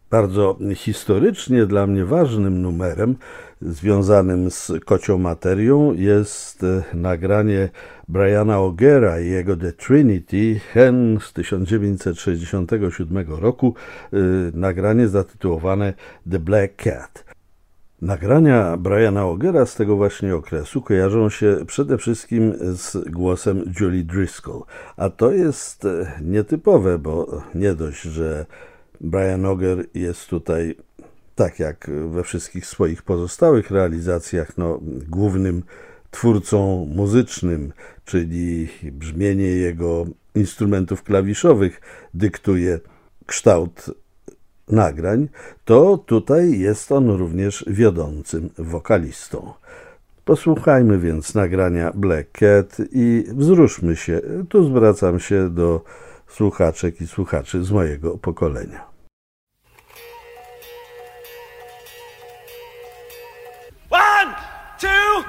Bardzo historycznie dla mnie ważnym numerem związanym z kocią materią jest nagranie Briana Augera i jego The Trinity, hen z 1967 roku, nagranie zatytułowane The Black Cat. Nagrania Briana Augera z tego właśnie okresu kojarzą się przede wszystkim z głosem Julie Driscoll, a to jest nietypowe, bo nie dość, że Brian Auger jest tutaj, tak jak we wszystkich swoich pozostałych realizacjach, głównym twórcą muzycznym, czyli brzmienie jego instrumentów klawiszowych dyktuje kształt nagrań, to tutaj jest on również wiodącym wokalistą. Posłuchajmy więc nagrania Black Cat i wzruszmy się. Tu zwracam się do słuchaczek i słuchaczy z mojego pokolenia.